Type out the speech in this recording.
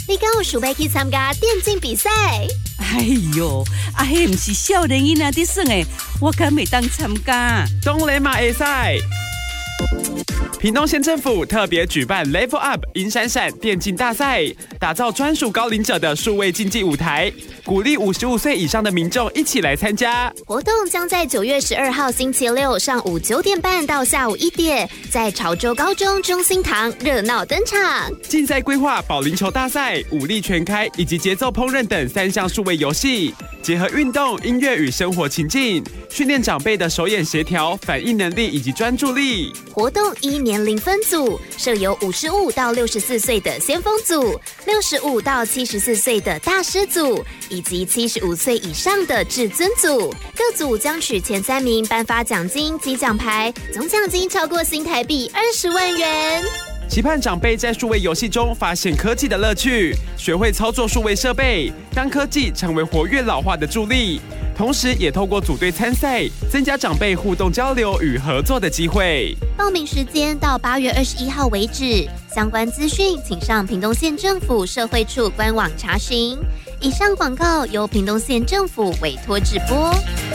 你敢有想要去参加电竞比赛？ 哎呦，迄不是少年囡仔在耍的，我敢袂当参加。 当然嘛会使。屏东县政府特别举办 Level Up 银闪闪电竞大赛，打造专属高龄者的数位竞技舞台，鼓励55岁以上的民众一起来参加。 活动将在9月12号星期六上午9点半到下午1点，在潮州高中中心堂热闹登场。 竞赛规划保龄球大赛、武力全开以及节奏烹饪等3项数位游戏，结合运动、音乐与生活情境，训练长辈的手眼协调、反应能力以及专注力。 活动依年龄分组，设有55到64岁的先锋组、65到74岁的大师组，以及75岁以上的至尊组。各组将取前3名颁发奖金及奖牌，总奖金超过新台币20万元。 期盼长辈在数位游戏中发现科技的乐趣，学会操作数位设备，让科技成为活跃老化的助力。同时，也透过组队参赛，增加长辈互动交流与合作的机会。 报名时间到8月21号为止，相关资讯请上屏东县政府社会处官网查询。以上广告由屏东县政府委托直播。